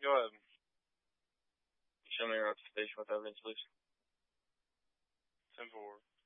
Go ahead. Show me your representation with evidence, please. 10-4.